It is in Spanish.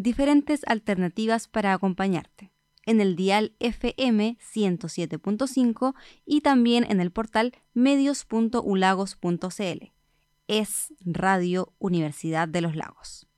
diferentes alternativas para acompañarte en el dial FM 107.5 y también en el portal medios.ulagos.cl. Es Radio Universidad de los Lagos.